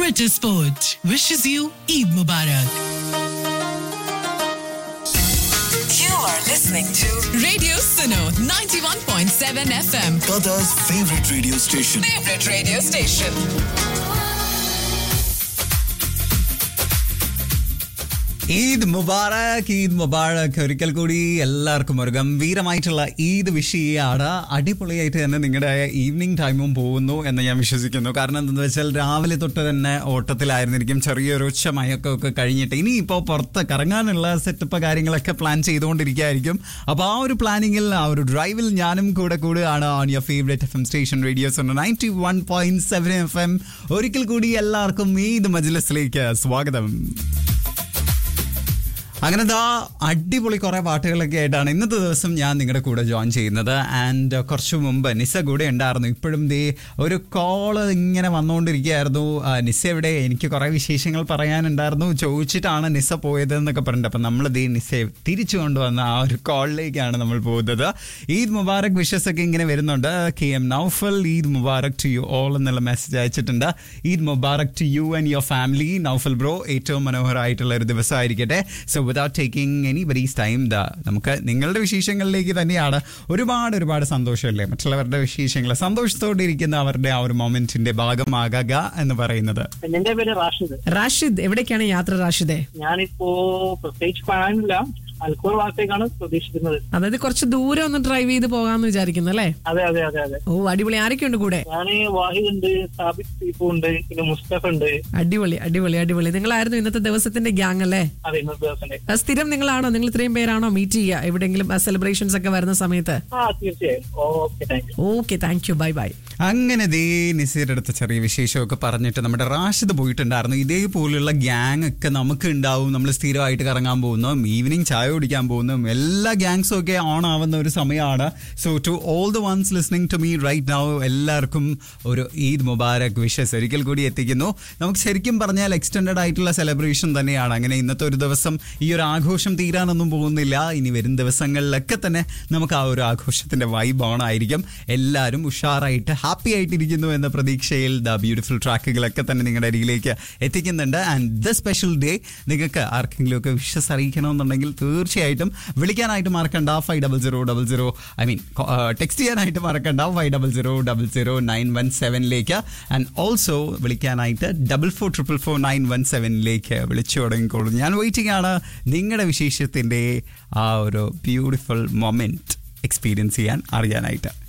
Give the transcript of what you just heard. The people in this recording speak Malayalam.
Cricket Sport wishes you Eid Mubarak. You are listening to Radio Suno 91.7 FM. Qatar's favorite radio station. Favorite radio station. Eid Mubarak ഒരിക്കൽ കൂടി എല്ലാവർക്കും ഒരു ഗംഭീരമായിട്ടുള്ള ഈദ് വിഷയാണ്. അടിപൊളിയായിട്ട് തന്നെ നിങ്ങളുടെ ഈവനിങ് ടൈമും പോകുന്നു എന്ന് ഞാൻ വിശ്വസിക്കുന്നു. കാരണം എന്താണെന്ന് വെച്ചാൽ രാവിലെ തൊട്ട് തന്നെ ഓട്ടത്തിലായിരുന്നിരിക്കും. ചെറിയൊരു ഉച്ചമയൊക്കെ കഴിഞ്ഞിട്ട് ഇനിയിപ്പോൾ പുറത്ത് കറങ്ങാനുള്ള സെറ്റപ്പ് കാര്യങ്ങളൊക്കെ പ്ലാൻ ചെയ്തുകൊണ്ടിരിക്കുകയായിരിക്കും. അപ്പോൾ ആ ഒരു പ്ലാനിങ്ങിൽ, ആ ഒരു ഡ്രൈവിൽ ഞാനും കൂടുകയാണ് on your favourite FM station radio zone 91.7 FM. ഒരിക്കൽ കൂടി എല്ലാവർക്കും ഈദ് മജ്‌ലിസിലേക്ക് സ്വാഗതം. അങ്ങനെ അടിപൊളി കുറേ പാട്ടുകളൊക്കെ ആയിട്ടാണ് ഇന്നത്തെ ദിവസം ഞാൻ നിങ്ങളുടെ കൂടെ ജോയിൻ ചെയ്യുന്നത്. ആൻഡ് കുറച്ച് മുമ്പ് നിസ കൂടെ ഉണ്ടായിരുന്നു. ഇപ്പോഴും ഒരു കോള് ഇങ്ങനെ വന്നുകൊണ്ടിരിക്കുകയായിരുന്നു. നിസ എവിടെ, എനിക്ക് കുറേ വിശേഷങ്ങൾ പറയാനുണ്ടായിരുന്നു, ചോദിച്ചിട്ടാണ് നിസ പോയതെന്നൊക്കെ പറഞ്ഞിട്ട്. അപ്പം നമ്മൾ നിസയെ തിരിച്ചു കൊണ്ടുവന്ന ആ ഒരു കോളിലേക്കാണ് നമ്മൾ പോകുന്നത്. ഈദ് മുബാറക് വിഷസ് ഒക്കെ ഇങ്ങനെ വരുന്നുണ്ട്. KM Naufal, Eid Mubarak to you all എന്നുള്ള മെസ്സേജ് അയച്ചിട്ടുണ്ട്. Eid Mubarak to you and your family. Naufal bro, ഏറ്റവും മനോഹരമായിട്ടുള്ള ഒരു ദിവസമായിരിക്കട്ടെ. So without taking anybody's time, നമുക്ക് നിങ്ങളുടെ വിശേഷങ്ങളിലേക്ക് തന്നെയാണ്. ഒരുപാട് സന്തോഷമല്ലേ മറ്റുള്ളവരുടെ വിശേഷങ്ങൾ സന്തോഷത്തോടെ ഇരിക്കുന്ന അവരുടെ ആ ഒരു മൊമെന്റിന്റെ ഭാഗമാകുക എന്ന് പറയുന്നത്. എന്റെ പേര് റാഷിദ്. എവിടേക്കാണ് യാത്ര റാഷിദേ? ഞാനിപ്പോ പ്രത്യേകിച്ച് പറയാനില്ല, അൽക്കോൾ ഭാഗത്തേക്കാണ് പ്രതീക്ഷിക്കുന്നത്. അതായത് കുറച്ച് ദൂരം ഒന്ന് ഡ്രൈവ് ചെയ്ത് പോകാന്ന് വിചാരിക്കുന്നു അല്ലേ? അതെ. ഓ അടിപൊളി. ആരൊക്കെയുണ്ട് കൂടെ? ഞാന് വാഹിദ് ഉണ്ട്, സാബിത് സീഫു ഉണ്ട്, പിന്നെ മുസ്തഫ ഉണ്ട്. അടിപൊളി. നിങ്ങളായിരുന്നു ഇന്നത്തെ ദിവസത്തിന്റെ ഗ്യാങ് അല്ലേ? അതെ, ഇന്നത്തെ ദിവസം സ്ഥിരം നിങ്ങളാണോ? നിങ്ങൾ ഇത്രയും പേരാണോ മീറ്റ് ചെയ്യുക എവിടെയെങ്കിലും സെലിബ്രേഷൻസ് ഒക്കെ വരുന്ന സമയത്ത്? തീർച്ചയായും. Okay, thank you, by. അങ്ങനെ നിസീരുടെ അടുത്ത ചെറിയ വിശേഷമൊക്കെ പറഞ്ഞിട്ട് നമ്മുടെ റാഷിദ് പോയിട്ടുണ്ടായിരുന്നു. ഇതേപോലുള്ള ഗ്യാങ് ഒക്കെ നമുക്ക് ഉണ്ടാവും. നമ്മൾ സ്ഥിരമായിട്ട് കറങ്ങാൻ പോകുന്നു, ഈവനിങ് ചായ കുടിക്കാൻ പോകുന്നു, എല്ലാ ഗ്യാങ്സും ഒക്കെ ഓൺ ആവുന്ന ഒരു സമയമാണ്. So to all the ones listening to me right now, എല്ലാവർക്കും ഒരു ഈദ് മുബാറക് വിഷസ് ഒരിക്കൽ കൂടി എത്തിക്കുന്നു. നമുക്ക് ശരിക്കും പറഞ്ഞാൽ എക്സ്റ്റെൻഡഡ് ആയിട്ടുള്ള സെലിബ്രേഷൻ തന്നെയാണ്. അങ്ങനെ ഇന്നത്തെ ഒരു ദിവസം ഈ ഒരു ആഘോഷം തീരാനൊന്നും പോകുന്നില്ല. ഇനി വരും ദിവസങ്ങളിലൊക്കെ തന്നെ നമുക്ക് ആ ഒരു ആഘോഷത്തിന്റെ വൈബ് ഓൺ ആയിരിക്കും. എല്ലാവരും ഉഷാറായിട്ട് ഹാപ്പി ആയിട്ടിരിക്കുന്നു എന്ന പ്രതീക്ഷയിൽ ബ്യൂട്ടിഫുൾ ട്രാക്കുകളൊക്കെ തന്നെ നിങ്ങളുടെ അരികിലേക്ക് എത്തിക്കുന്നുണ്ട്. ആൻഡ് ദ സ്പെഷ്യൽ ഡേ നിങ്ങൾക്ക് ആർക്കെങ്കിലും ഒക്കെ വിഷസ് അറിയിക്കണമെന്നുണ്ടെങ്കിൽ തീർച്ചയായിട്ടും വിളിക്കാനായിട്ട് മറക്കണ്ട 500000. ടെക്സ്റ്റ് ചെയ്യാനായിട്ട് മറക്കണ്ട 50000917 ആൻഡ് ഓൾസോ വിളിക്കാനായിട്ട് 44444917 വിളിച്ചു തുടങ്ങിക്കോളൂ. ഞാൻ വെയിറ്റിംഗ് ആണ് നിങ്ങളുടെ വിശേഷത്തിൻ്റെ ആ ഒരു ബ്യൂട്ടിഫുൾ മൊമെന്റ് എക്സ്പീരിയൻസ് ചെയ്യാൻ അറിയാനായിട്ട്.